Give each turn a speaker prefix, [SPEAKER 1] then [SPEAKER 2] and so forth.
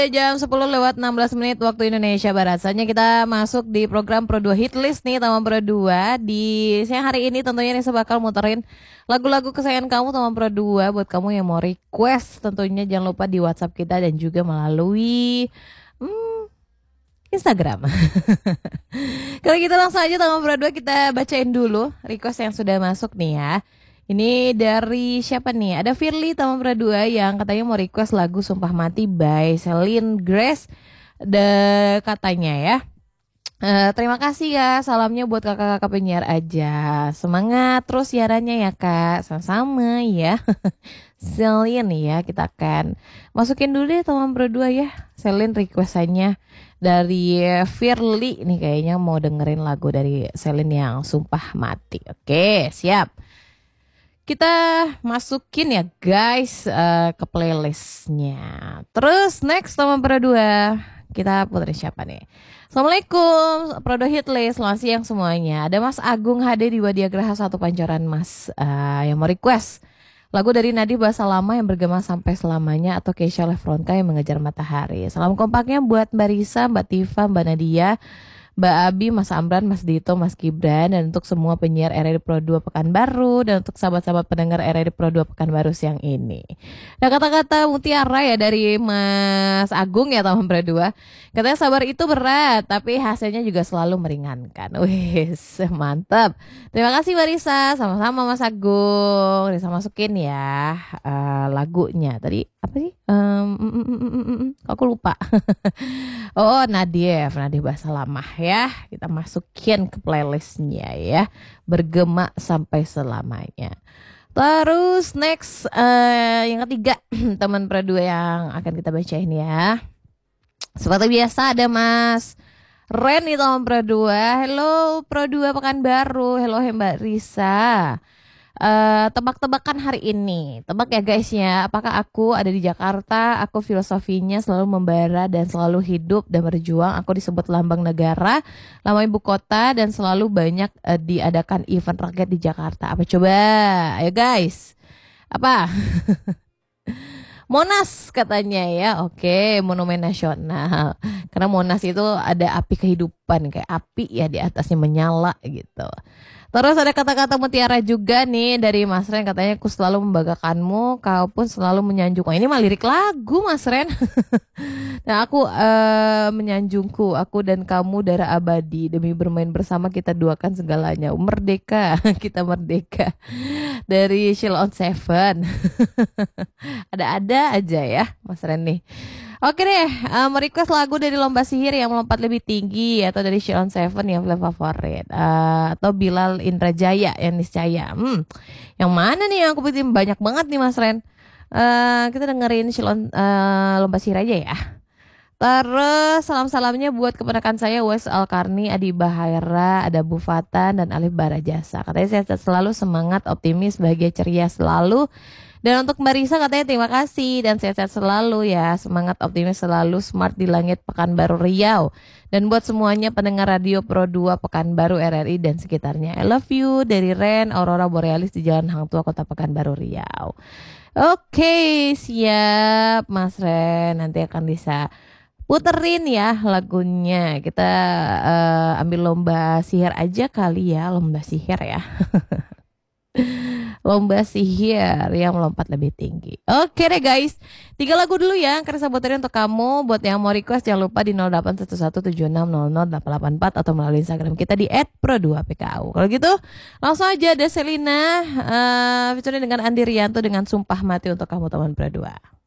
[SPEAKER 1] Jam 10 lewat 16 menit waktu Indonesia Barat. Saatnya kita masuk di program Pro 2 Hit List nih Taman Pro 2. Di siang hari ini tentunya Nisa bakal muterin lagu-lagu kesayangan kamu Taman Pro 2. Buat kamu yang mau request tentunya jangan lupa di WhatsApp kita dan juga melalui Instagram. Kalau gitu langsung aja Taman Pro 2 kita bacain dulu request yang sudah masuk nih ya. Ini dari siapa nih? Ada Firly Taman Pro 2 yang katanya mau request lagu Sumpah Mati by Celine Grace. Katanya ya. Terima kasih ya, salamnya buat kakak-kakak penyiar aja. Semangat terus siarannya ya kak. Sama-sama ya. Celine ya, kita akan masukin dulu deh Taman Pro 2 ya. Celine requestannya dari Firly nih, kayaknya mau dengerin lagu dari Celine yang Sumpah Mati. Oke, siap. Kita masukin ya guys ke playlistnya. Terus next Taman Pro 2 kita puterin siapa nih? Assalamualaikum Pro 2 Hit List. Selamat siang semuanya. Ada Mas Agung HD di Wadiagraha 1 Pancoran Mas yang mau request lagu dari Nadi Bahasa Lama yang bergema sampai selamanya atau Keisha Lefronka yang mengejar matahari. Salam kompaknya buat Mbak Risa, Mbak Tifa, Mbak Nadia, Mbak Abi, Mas Amran, Mas Dito, Mas Gibran, dan untuk semua penyiar RRI Pro 2 Pekanbaru, dan untuk sahabat-sahabat pendengar RRI Pro 2 Pekanbaru siang ini. Nah, kata-kata mutiara ya dari Mas Agung ya Taman Pro 2. Katanya sabar itu berat, tapi hasilnya juga selalu meringankan. Wih, mantap. Terima kasih Mbak Risa, sama-sama Mas Agung. Risa masukin ya lagunya. Tadi apa sih? Aku lupa. Oh, Nadiev Bahasa Lama ya. Kita masukin ke playlistnya ya. Bergema sampai selamanya. Terus next yang ketiga teman Pro 2 yang akan kita bacain ya. Seperti biasa ada Mas Ren di Taman Pro 2. Hello Pro 2 Pekanbaru. Hello Mbak Risa. Tebak-tebakan hari ini. Tebak ya guys ya. Apakah aku ada di Jakarta? Aku filosofinya selalu membara dan selalu hidup dan berjuang. Aku disebut lambang negara, lambang ibu kota, dan selalu banyak diadakan event rakyat di Jakarta. Apa coba? Ayo guys. Apa? Monas katanya ya. Oke, Monumen Nasional. Karena Monas itu ada api kehidupan, kayak api ya di atasnya menyala gitu. Terus ada kata-kata mutiara juga nih dari Mas Ren, katanya aku selalu membanggakanmu, kau pun selalu menyanjungku. Ini mah lirik lagu Mas Ren. Nah aku menyanjungku, aku dan kamu darah abadi, demi bermain bersama kita duakan segalanya. Merdeka, kita merdeka. Dari Chill on Seven. Ada-ada aja ya Mas Ren nih. Oke deh, merequest lagu dari Lomba Sihir yang melompat lebih tinggi, atau dari Sheila on Seven yang film favorit, atau Bilal Indrajaya yang niscaya. Yang mana nih yang aku pilih? Banyak banget nih Mas Ren. Kita dengerin Sheila on Lomba Sihir aja ya. Terus salam-salamnya buat keponakan saya Wes Alkarni, Adi Bahaira, ada Bu Fatan dan Alif Barajasa. Katanya sehat selalu, semangat, optimis, bahagia, ceria selalu. Dan untuk Mbak Risa katanya terima kasih dan sehat-sehat selalu ya. Semangat, optimis selalu, smart di langit Pekanbaru Riau. Dan buat semuanya pendengar radio Pro 2 Pekanbaru RRI dan sekitarnya. I love you dari Ren, Aurora Borealis di Jalan Hang Tua Kota Pekanbaru Riau. Oke, siap Mas Ren. Nanti akan bisa puterin ya lagunya. Kita ambil lomba sihir aja kali ya. Lomba sihir ya. Lomba sihir yang melompat lebih tinggi. Oke deh guys, 3 lagu dulu ya karena saboternya untuk kamu. Buat yang mau request jangan lupa di 081176000884 atau melalui Instagram kita di @pro2pku. Kalau gitu langsung aja ada Selina featuring dengan Andi Rianto dengan Sumpah Mati untuk kamu teman Pro 2.